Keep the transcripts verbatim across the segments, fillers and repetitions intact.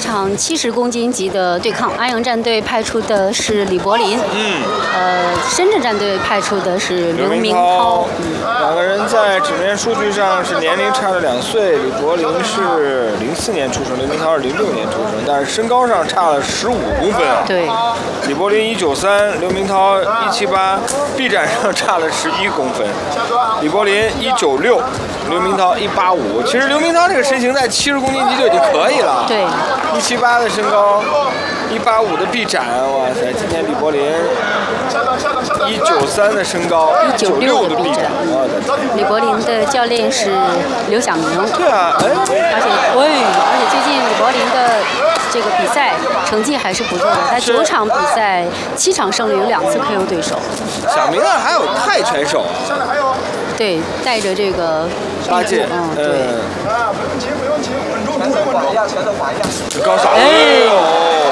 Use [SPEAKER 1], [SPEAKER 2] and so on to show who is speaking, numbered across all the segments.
[SPEAKER 1] 场七十公斤级的对抗，安阳战队派出的是李柏林，
[SPEAKER 2] 嗯，
[SPEAKER 1] 呃，深圳战队派出的是刘明涛。
[SPEAKER 2] 两个人在纸面数据上是年龄差了两岁，李柏林是零四年出生，刘明涛是零六年出生，但是身高上差了十五公分啊。
[SPEAKER 1] 对，
[SPEAKER 2] 李柏林一九三，刘明涛一七八，臂展上差了十一公分。李柏林一九六，刘明涛一八五。其实刘明涛这个身形在七十公斤级就已经可以了。
[SPEAKER 1] 对，
[SPEAKER 2] 一七八的身高，一八五的臂展，哇塞！今天李柏林一九三的身高，一九六的臂展，我的天！
[SPEAKER 1] 李柏林的教练是刘晓明。
[SPEAKER 2] 对啊，哎，
[SPEAKER 1] 而且，喂，而且最近李柏林的这个比赛成绩还是不错的，他九场比赛七场胜利，有两次 K O 对手。
[SPEAKER 2] 小明啊，还有泰拳手啊。
[SPEAKER 1] 对，带着这个
[SPEAKER 2] 八戒，
[SPEAKER 1] 嗯，对。
[SPEAKER 2] 啊，不用急，不用急，稳住，动作稳住。全都缓一下。高手。哎呦！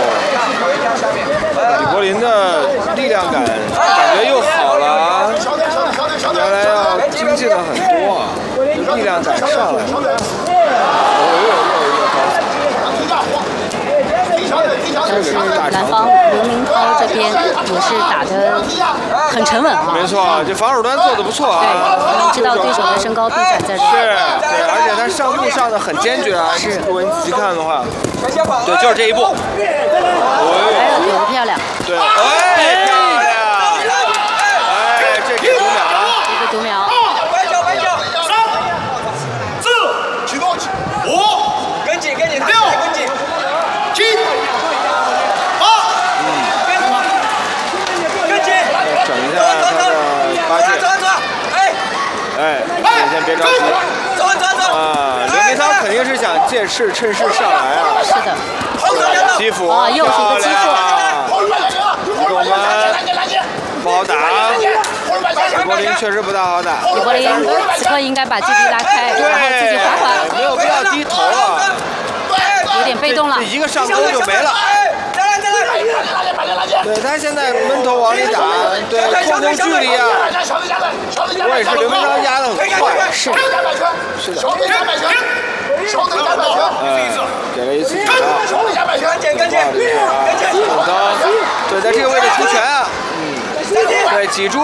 [SPEAKER 2] 李柏林的力量感感觉又好了，原来要精进了很多啊，力量感上来了。
[SPEAKER 1] 但是南方刘明涛这边也是打得很沉稳啊。
[SPEAKER 2] 没错，这防守端做得不错啊。
[SPEAKER 1] 对，知道对手的身高臂展在这。
[SPEAKER 2] 是，对，而且他上步上的很坚决啊。是，如果你仔细看的话，对，就是这一步。
[SPEAKER 1] 哎，有的漂亮。
[SPEAKER 2] 对，哎，漂亮！哎，这给读秒了。
[SPEAKER 1] 这个读秒。
[SPEAKER 3] 摆脚，摆脚。三、四、启动，五，跟紧，跟紧，六，跟紧，七。
[SPEAKER 2] 整一下他的八戒，哎，先别着急，啊，刘明涛肯定是想借势趁势上来啊，
[SPEAKER 1] 是的，
[SPEAKER 2] 欺负
[SPEAKER 1] 啊，又是一个欺负，
[SPEAKER 2] 移动端不好打，李柏林确实不大好打，
[SPEAKER 1] 李柏林此刻应该把距离拉开，然后自己缓缓，
[SPEAKER 2] 没有必要低头了，
[SPEAKER 1] 有点被动了，
[SPEAKER 2] 这一个上勾就没了。对他现在闷头往里打，对控控距离啊，我也是刘明涛压得很快，
[SPEAKER 1] 是
[SPEAKER 2] 是的，嗯，给了一次指导，刘涛，对，在这个位置出拳啊，嗯，对，挤住，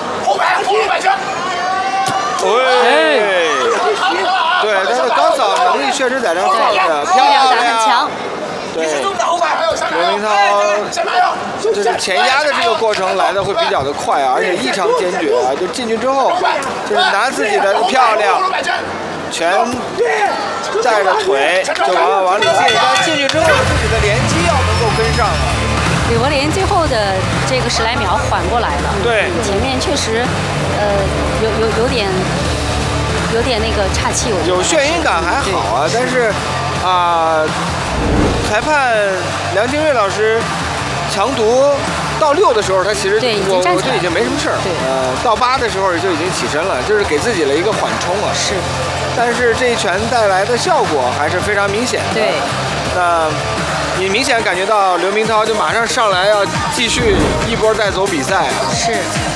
[SPEAKER 2] 哎，对，他的高扫能力确实在这放着，漂亮，
[SPEAKER 1] 打很强。
[SPEAKER 2] 对，刘明涛就是前压的这个过程来的会比较的快啊，而且异常坚决啊，就进去之后就是拿自己的漂亮，全带着腿就往往里进，但进去之后自己的连击要能够跟上啊。
[SPEAKER 1] 李柏林最后的这个十来秒缓过来了，
[SPEAKER 2] 对，
[SPEAKER 1] 前面确实呃有有有点有点那个岔气，我觉得
[SPEAKER 2] 有眩晕感还好啊，但是啊。呃裁判梁清瑞老师强读到六的时候，他其实我我就已经没什么事儿。
[SPEAKER 1] 对，
[SPEAKER 2] 呃，到八的时候就已经起身了，就是给自己了一个缓冲啊。
[SPEAKER 1] 是，
[SPEAKER 2] 但是这一拳带来的效果还是非常明显的。
[SPEAKER 1] 对，
[SPEAKER 2] 那你明显感觉到刘明涛就马上上来要继续一波带走比赛。
[SPEAKER 1] 是。